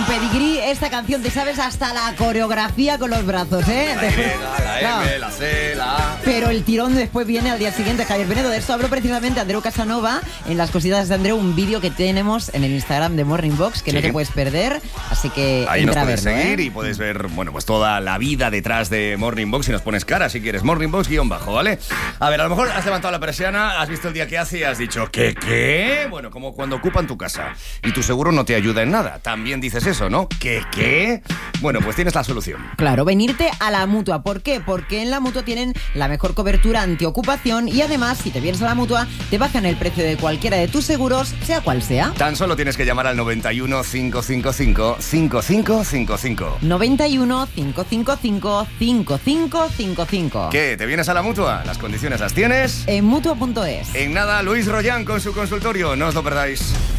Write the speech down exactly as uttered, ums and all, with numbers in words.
Pedigrí, esta canción te sabes hasta la coreografía con los brazos, ¿eh? La Después, Y, la claro. M, la C, la A. Pero el tirón después viene al día siguiente, Javier Penedo. De esto habló precisamente Andreu Casanova en Las Cositas de Andreu, un vídeo que tenemos en el Instagram de Morning Box que Sí. no te puedes perder, así que Ahí nos entra a puedes verlo, seguir ¿eh? y puedes ver, bueno, pues toda la vida detrás de Morning Box y nos pones cara si quieres. Morning Box guión bajo, ¿vale? A ver, a lo mejor has levantado la persiana, has visto el día que hace y has dicho, ¿qué, qué? Bueno, como cuando ocupan tu casa y tu seguro no te ayuda en nada. También dices eso, ¿no? ¿Qué, qué? Bueno, pues tienes la solución. Claro, venirte a la Mutua. ¿Por qué? Porque en la Mutua tienen la mejor cobertura antiocupación y además, si te vienes a la Mutua, te bajan el precio de cualquiera de tus seguros, sea cual sea. Tan solo tienes que llamar al noventa y uno, cinco cinco cinco, cinco cinco cinco cinco. noventa y uno, cinco cinco cinco, cinco cinco cinco cinco. ¿Qué? ¿Te vienes a la Mutua? Las condiciones las tienes En Mutua punto es. en nada. Luis Royan con su consultorio. No os lo perdáis.